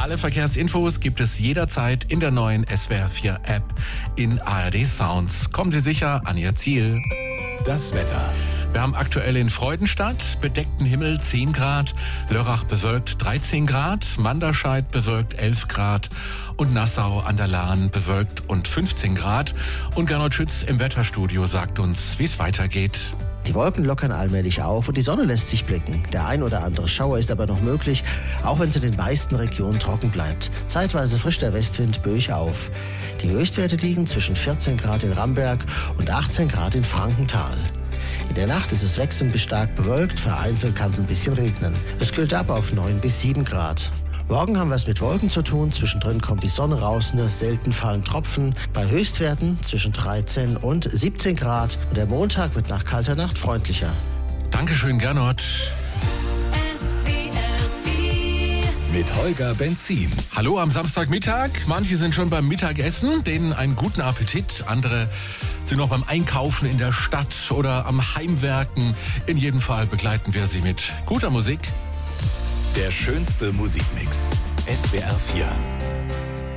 Alle Verkehrsinfos gibt es jederzeit in der neuen SWR 4 App in ARD Sounds. Kommen Sie sicher an Ihr Ziel. Das Wetter. Wir haben aktuell in Freudenstadt bedeckten Himmel 10 Grad, Lörrach bewölkt 13 Grad, Manderscheid bewölkt 11 Grad und Nassau an der Lahn bewölkt und 15 Grad. Und Gernot Schütz im Wetterstudio sagt uns, wie es weitergeht. Die Wolken lockern allmählich auf und die Sonne lässt sich blicken. Der ein oder andere Schauer ist aber noch möglich, auch wenn es in den meisten Regionen trocken bleibt. Zeitweise frischt der Westwind böig auf. Die Höchstwerte liegen zwischen 14 Grad in Ramberg und 18 Grad in Frankenthal. In der Nacht ist es wechselnd bis stark bewölkt, vereinzelt kann es ein bisschen regnen. Es kühlt ab auf 9 bis 7 Grad. Morgen haben wir es mit Wolken zu tun, zwischendrin kommt die Sonne raus, nur selten fallen Tropfen. Bei Höchstwerten zwischen 13 und 17 Grad. Und der Montag wird nach kalter Nacht freundlicher. Dankeschön, Gernot. Mit Holger Benzin. Hallo am Samstagmittag. Manche sind schon beim Mittagessen, denen einen guten Appetit. Andere sind noch beim Einkaufen in der Stadt oder am Heimwerken. In jedem Fall begleiten wir Sie mit guter Musik. Der schönste Musikmix. SWR 4.